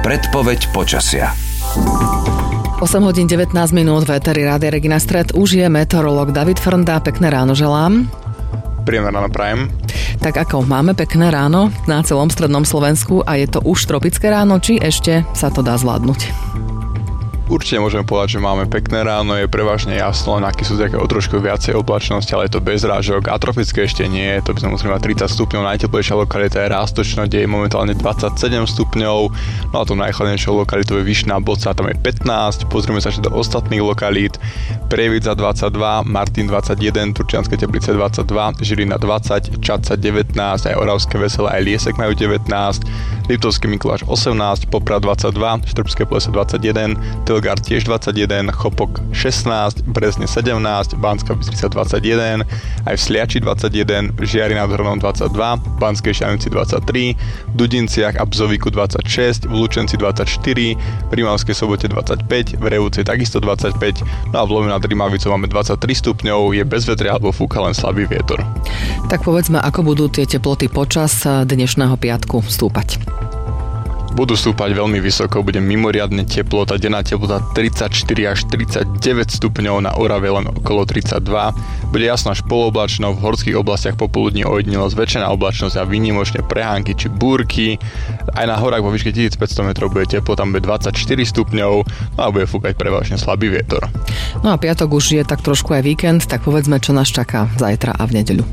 Predpoveď počasia. 8 hodín 19 minút v éteri Rádia Regina Stred. Už je meteorológ David Frnda. Pekné ráno želám. Príjemné ráno prajem. Tak ako, máme pekné ráno na celom strednom Slovensku a je to už tropické ráno, či ešte sa to dá zvládnuť? Určite môžeme povedať, že máme pekné ráno, je prevažne jasno, aký sú také o trošku viacej oblačnosti, ale je to bez rážok a tropické ešte nie, to by sme museli mať 30 stupňov, najteplejšia lokalita je Rástočno, kde je momentálne 27 stupňov, no a tou najchladnejšou lokalitou je Vyšná Boca, tam je 15, pozrieme sa ešte do ostatných lokalít, Prievidza 22, Martin 21, Turčianske Teplice 22, Žilina 20, Čadca 19, aj Oravské Veselé, aj Liesek majú 19, Liptovský Mikuláš 18, Poprad 22, Štrbské Plese 21, Tilgard tiež 21, Chopok 16, Brezne 17, Banská Bystrica 21, aj v Sliači 21, Žiari nad Hronom 22, Banskej Štiavnici 23, v Dudinciach a Bzovíku 26, v Lučenci 24, v Rimavskej Sobote 25, v Revúcej takisto 25, no a v Lome nad Rimavicou máme 23 stupňov, je bez vetria alebo fúka len slabý vietor. Tak povedzme, ako budú tie teploty počas dnešného piatku stúpať? Budú stúpať veľmi vysoko, bude mimoriadne teplo, tá denná teplota 34 až 39 stupňov, na Orave len okolo 32. Bude jasno až poloblačno, v horských oblastiach popoludní ojedinelo zväčšená oblačnosť a výnimočne prehánky či búrky. Aj na horách vo výške 1500 metrov bude teplo, tam bude 24 stupňov, no a bude fúkať prevažne slabý vietor. No a piatok už je tak trošku aj víkend, tak povedzme, čo nás čaká zajtra a v nedeľu.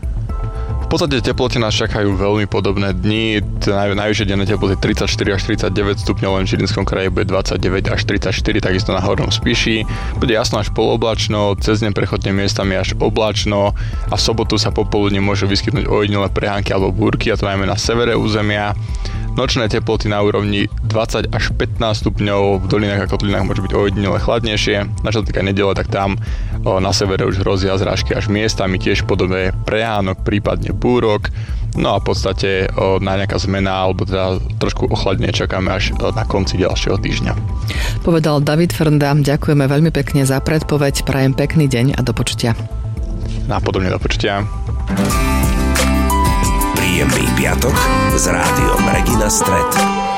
V podstate teploty nás čakajú veľmi podobné dni, najvyššie denné teploty 34 až 39 stupňov, len v Žilinskom kraji bude 29 až 34, takisto na Hornom Spiši. Bude jasno až poloblačno, cez deň prechodne miestami až oblačno a v sobotu sa popoludne môžu vyskytnúť ojedinelé prehánky alebo búrky, a to najmä na severe územia. Nočné teploty na úrovni 20 až 15 stupňov, v dolinách a kotlinách môže byť ojedinele chladnejšie. Na čo týka nedele, tak tam na severe už hrozia zrážky až miestami, tiež podobné prehánok, prípadne búrok. No a v podstate na nejaká zmena, alebo teda trošku ochladne čakáme až na konci ďalšieho týždňa. Povedal David Frnda, ďakujeme veľmi pekne za predpoveď, prajem pekný deň a do počutia. Napodobne do počutia. Príjemný piatok s rádiom Regina Stred.